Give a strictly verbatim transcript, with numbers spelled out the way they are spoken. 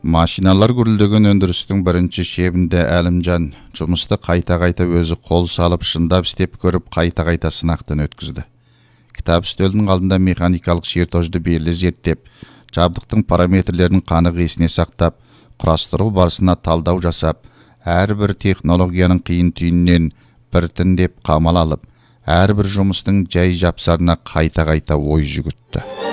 Машиналар гүрілдеген өндірістің бірінші шебінде Әлімжан жұмысты қайта-қайта өзі қол салып шындап істеп көріп қайта-қайта сынақтан өткізді. Кітап үстелінің алдында механикалық чертожды белгілі зерттеп, жабдықтың параметрлерін қанық есіне сақтап, құрастыру барысына талдау жасап, әрбір технологияның қиын түйіннен біртіндеп қамал алып, әрбір жұмыстың жай жапсарына қайта-қайта ой жүгіртті.